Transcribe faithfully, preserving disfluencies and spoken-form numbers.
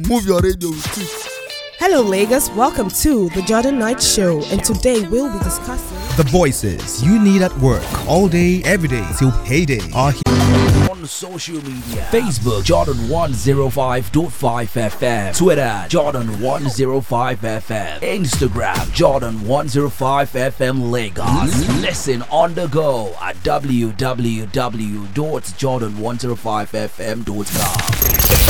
Move your radio with it. Hello Lagos, welcome to the Jordan Knight Show, and today we'll be discussing the voices you need at work all day, every day till payday are here. On social media, Facebook Jordan one oh five point five F M, Twitter Jordan one oh five F M, Instagram Jordan one oh five F M Lagos. Listen on the go at w w w dot jordan one oh five f m dot com.